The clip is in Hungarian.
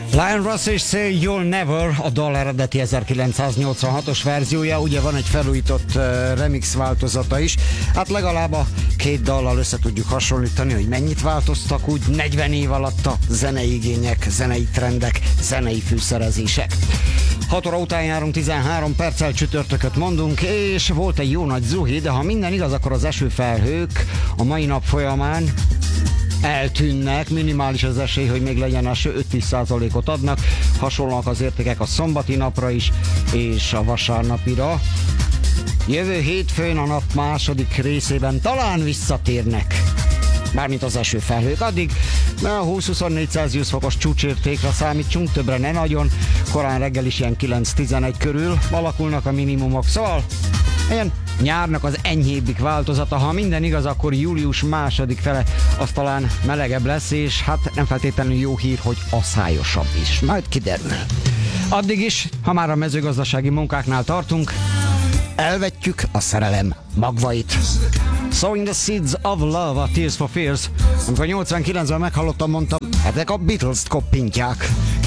Lion Russ és Say You'll Never, a dal eredeti 1986-os verziója, ugye van egy felújított remix változata is. Hát legalább a két dallal össze tudjuk hasonlítani, hogy mennyit változtak úgy 40 év alatt a zenei igények, zenei trendek, zenei fűszerezések. 6 óra után járunk, 13 perccel csütörtököt mondunk, és volt egy jó nagy zuhi, de ha minden igaz, akkor az esőfelhők a mai nap folyamán eltűnnek, minimális az esély, hogy még legyen eső, 5-10%-ot adnak, hasonlóak az értékek a szombati napra is, és a vasárnapira. Jövő hétfőn a nap második részében talán visszatérnek, mármint az esőfelhők. Addig a 20-24 Celsius fokos csúcsértékre számítsunk, többre ne nagyon, korán reggel is ilyen 9-11 körül alakulnak a minimumok, szóval ilyen nyárnak az enyhébbik változata. Ha minden igaz, akkor július második fele az talán melegebb lesz, és hát nem feltétlenül jó hír, hogy aszályosabb is. Majd kiderül. Addig is, ha már a mezőgazdasági munkáknál tartunk, elvetjük a szerelem magvait. Sowing the Seeds of Love, a Tears for Fears. Amikor 89-ben meghallottam, mondtam, ezek a Beatles-t koppintják.